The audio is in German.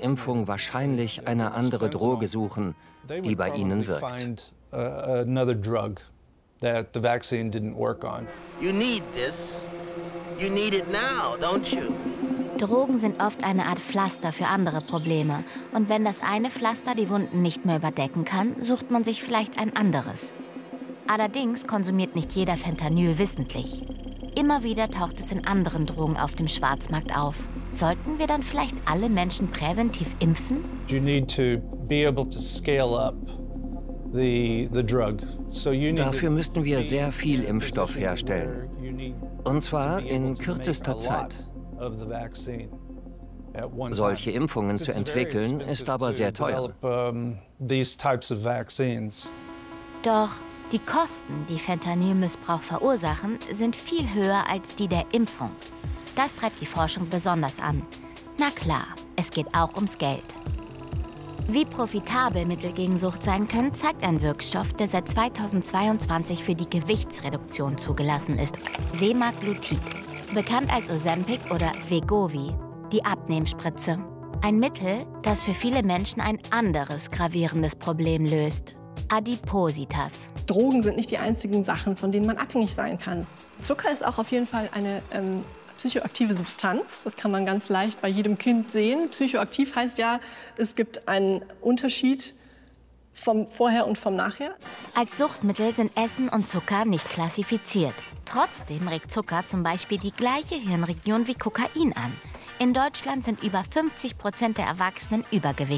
der Impfung wahrscheinlich eine andere Droge suchen, die bei ihnen wirkt. You need this. You need it now, don't you? Drogen sind oft eine Art Pflaster für andere Probleme. Und wenn das eine Pflaster die Wunden nicht mehr überdecken kann, sucht man sich vielleicht ein anderes. Allerdings konsumiert nicht jeder Fentanyl wissentlich. Immer wieder taucht es in anderen Drogen auf dem Schwarzmarkt auf. Sollten wir dann vielleicht alle Menschen präventiv impfen? Dafür müssten wir sehr viel Impfstoff herstellen. Und zwar in kürzester Zeit. Solche Impfungen zu entwickeln, ist aber sehr teuer. Doch die Kosten, die Fentanylmissbrauch verursachen, sind viel höher als die der Impfung. Das treibt die Forschung besonders an. Na klar, es geht auch ums Geld. Wie profitabel Mittel gegen Sucht sein können, zeigt ein Wirkstoff, der seit 2022 für die Gewichtsreduktion zugelassen ist. Semaglutid, bekannt als Ozempic oder Wegovy, die Abnehmspritze. Ein Mittel, das für viele Menschen ein anderes gravierendes Problem löst: Adipositas. Drogen sind nicht die einzigen Sachen, von denen man abhängig sein kann. Zucker ist auch auf jeden Fall eine psychoaktive Substanz. Das kann man ganz leicht bei jedem Kind sehen. Psychoaktiv heißt ja, es gibt einen Unterschied vom Vorher und vom Nachher. Als Suchtmittel sind Essen und Zucker nicht klassifiziert. Trotzdem regt Zucker zum Beispiel die gleiche Hirnregion wie Kokain an. In Deutschland sind über 50% der Erwachsenen übergewichtig.